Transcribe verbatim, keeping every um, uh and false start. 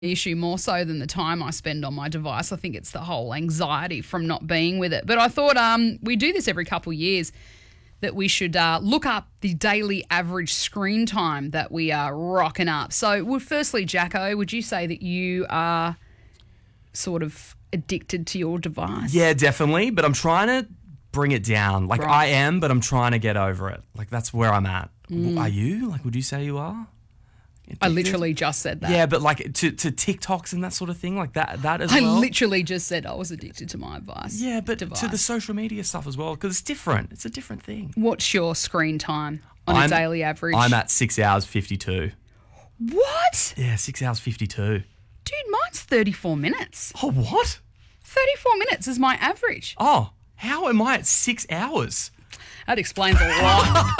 issue more so than the time I spend on my device. I think it's the whole anxiety from not being with it. But I thought um, we do this every couple of years, that we should uh, look up the daily average screen time that we are rocking up. So, well, firstly, Jacko, would you say that you are sort of addicted to your device? Yeah, definitely. But I'm trying to bring it down. Like, Right. I am, but I'm trying to get over it. Like, that's where I'm at. Mm. Are you? Like, would you say you are? I Addicted? literally just said that. Yeah, but like to, to TikToks and that sort of thing, like that that as I well. literally just said I was addicted to my device. Yeah, but device. to the social media stuff as well, because it's different. It's a different thing. What's your screen time on I'm- a daily average? I'm at six hours fifty-two. What? Yeah, six hours fifty-two. Dude, mine's thirty-four minutes. Oh, what? thirty-four minutes is my average. Oh, how am I at six hours? That explains a lot.